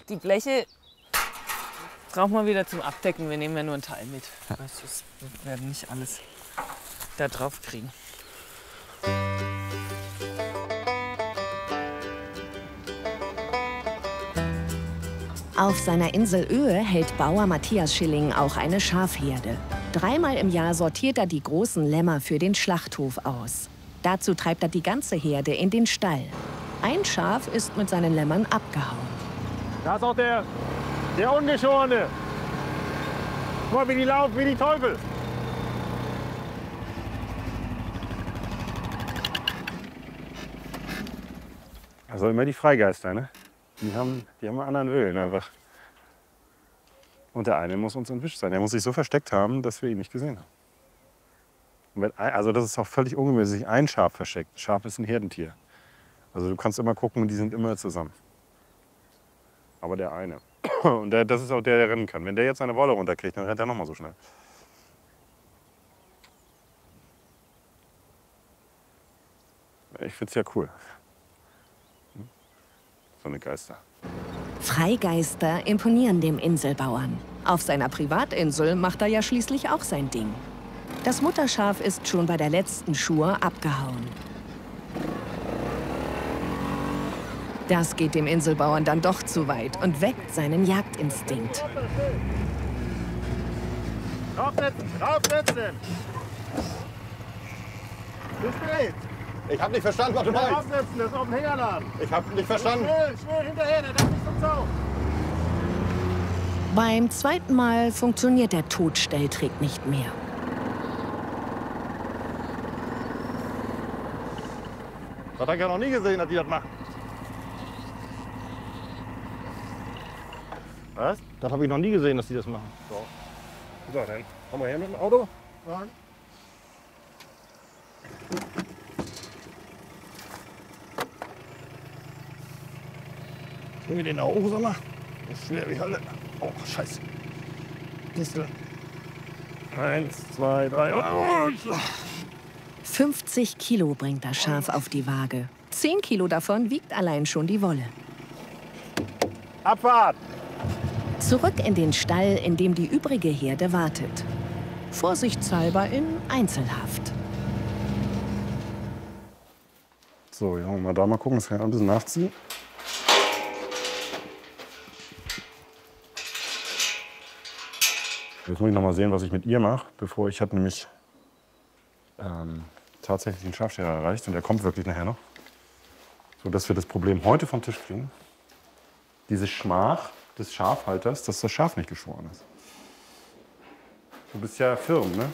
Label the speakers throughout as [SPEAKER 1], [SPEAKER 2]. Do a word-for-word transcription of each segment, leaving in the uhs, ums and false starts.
[SPEAKER 1] Die Bleche brauchen wir wieder zum Abdecken. Wir nehmen ja nur einen Teil mit. Ja. Wir werden nicht alles da drauf kriegen.
[SPEAKER 2] Auf seiner Insel Oehe hält Bauer Matthias Schilling auch eine Schafherde. Dreimal im Jahr sortiert er die großen Lämmer für den Schlachthof aus. Dazu treibt er die ganze Herde in den Stall. Ein Schaf ist mit seinen Lämmern abgehauen.
[SPEAKER 3] Da ist auch der, der Ungeschorene. Guck mal, wie die laufen, wie die Teufel. Also immer die Freigeister, ne? Die haben, die haben einen anderen Willen einfach. Und der eine muss uns entwischt sein. Der muss sich so versteckt haben, dass wir ihn nicht gesehen haben. Und wenn, also das ist auch völlig ungewöhnlich, ein Schaf versteckt. Ein Schaf ist ein Herdentier. Also du kannst immer gucken, die sind immer zusammen. Aber der eine. Und der, das ist auch der, der rennen kann. Wenn der jetzt seine Wolle runterkriegt, dann rennt er noch mal so schnell. Ich find's ja cool. So eine Geister.
[SPEAKER 2] Freigeister imponieren dem Inselbauern. Auf seiner Privatinsel macht er ja schließlich auch sein Ding. Das Mutterschaf ist schon bei der letzten Schur abgehauen. Das geht dem Inselbauern dann doch zu weit und weckt seinen Jagdinstinkt.
[SPEAKER 3] Raufsetzen, raufsetzen! Bis spät!
[SPEAKER 4] Ich hab nicht verstanden, was du meinst.
[SPEAKER 3] Raufsetzen, das ist auf dem Hängerladen.
[SPEAKER 4] Ich hab nicht verstanden.
[SPEAKER 3] Schnell, schnell hinterher, der darf nicht zum Zaun.
[SPEAKER 2] Beim zweiten Mal funktioniert der Totstelltrick nicht mehr.
[SPEAKER 4] Das hab ich ja noch nie gesehen, dass die das machen.
[SPEAKER 3] Was?
[SPEAKER 4] Das habe ich noch nie gesehen, dass die das machen.
[SPEAKER 3] So, so dann kommen wir her mit dem Auto. Rein.
[SPEAKER 4] Bringen wir den da hoch, sag mal. Das ist schwer wie Hölle. Oh, scheiße. Siehst du?
[SPEAKER 3] Eins, zwei, drei und...
[SPEAKER 2] fünfzig Kilo bringt das Schaf auf die Waage. zehn Kilo davon wiegt allein schon die Wolle.
[SPEAKER 3] Abfahrt!
[SPEAKER 2] Zurück in den Stall, in dem die übrige Herde wartet. Vorsichtshalber in Einzelhaft.
[SPEAKER 3] So, ja, mal da mal gucken, das kann ich ein bisschen nachziehen. Jetzt muss ich noch mal sehen, was ich mit ihr mache, bevor ich habe nämlich ähm, tatsächlich den Schafsteher erreicht und er kommt wirklich nachher noch, so dass wir das Problem heute vom Tisch kriegen. Diese Schmach des Schafhalters, dass das Schaf nicht geschoren ist. Du bist ja firm, ne?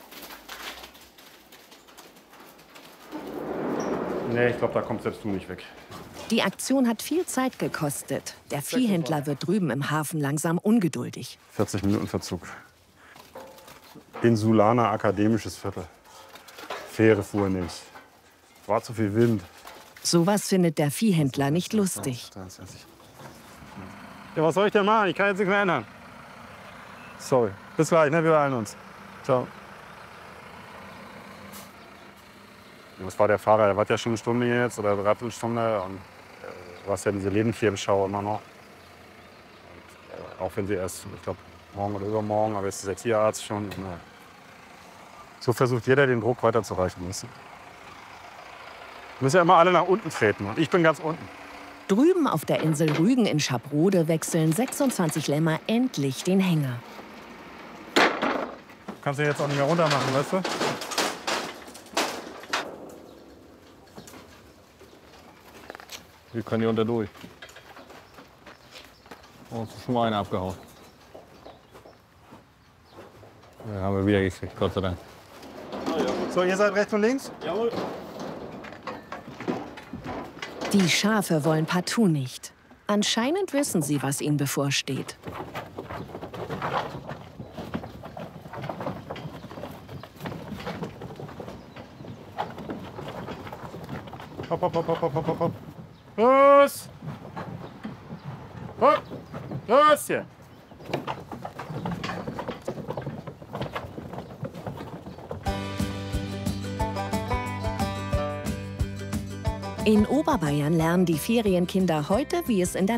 [SPEAKER 3] Nee, ich glaube, da kommst selbst du nicht weg.
[SPEAKER 2] Die Aktion hat viel Zeit gekostet. Der Viehhändler wird drüben im Hafen langsam ungeduldig.
[SPEAKER 3] vierzig Minuten Verzug. Insulaner akademisches Viertel. Fähre fuhr nicht. War zu viel Wind.
[SPEAKER 2] Sowas findet der Viehhändler nicht lustig.
[SPEAKER 3] Ja, was soll ich denn machen? Ich kann jetzt nichts mehr ändern. Sorry. Bis gleich, ne? Wir beeilen uns. Ciao. Das war der Fahrer, der war ja schon eine Stunde jetzt oder eine Dreiviertelstunde. Und du hast ja diese Lebendtierbeschau immer noch. Und auch wenn sie erst, ich glaube, morgen oder übermorgen, aber jetzt ist der Tierarzt schon. Und, ja. So versucht jeder, den Druck weiterzureichen. Weißt du? Wir müssen ja immer alle nach unten treten und ich bin ganz unten.
[SPEAKER 2] Drüben auf der Insel Rügen in Schaprode wechseln sechsundzwanzig Lämmer endlich den Hänger.
[SPEAKER 3] Du kannst den jetzt auch nicht mehr runter machen, weißt du?
[SPEAKER 4] Wir können hier unter durch. Oh, ist schon mal einer abgehauen. Ja, haben wir wieder gekriegt, Gott sei Dank.
[SPEAKER 3] So, ihr seid rechts und links?
[SPEAKER 4] Jawohl.
[SPEAKER 2] Die Schafe wollen partout nicht. Anscheinend wissen sie, was ihnen bevorsteht.
[SPEAKER 3] Hopp, hopp, hopp, hopp, hopp, hopp, hopp. Los! Hopp! Los hier!
[SPEAKER 2] In Oberbayern lernen die Ferienkinder heute, wie es in der